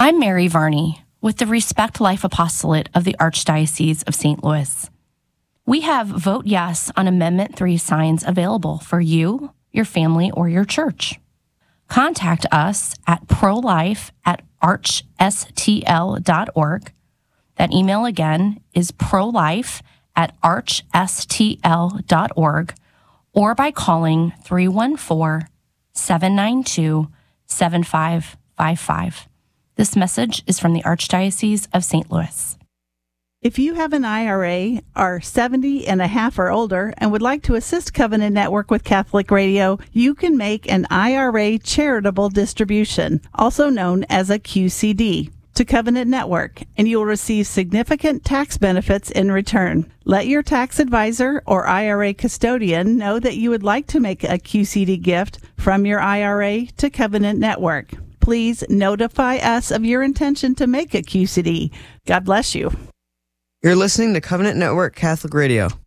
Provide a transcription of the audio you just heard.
I'm Mary Varney with the Respect Life Apostolate of the Archdiocese of St. Louis. We have Vote Yes on Amendment 3 signs available for you, your family, or your church. Contact us at prolife@archstl.org. That email again is prolife@archstl.org, or by calling 314-792-7555. This message is from the Archdiocese of St. Louis. If you have an IRA, are 70 and a half or older, and would like to assist Covenant Network with Catholic Radio, you can make an IRA charitable distribution, also known as a QCD, to Covenant Network, and you will receive significant tax benefits in return. Let your tax advisor or IRA custodian know that you would like to make a QCD gift from your IRA to Covenant Network. Please notify us of your intention to make a QCD. God bless you. You're listening to Covenant Network Catholic Radio.